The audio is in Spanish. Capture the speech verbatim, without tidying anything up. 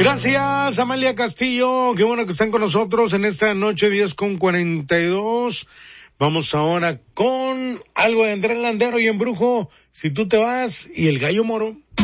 Gracias, Amalia Castillo. Qué bueno que están con nosotros en esta noche, diez con cuarenta y dos. Vamos ahora con algo de Andrés Landero y Embrujo, Si tú te vas, y el Gallo Moro.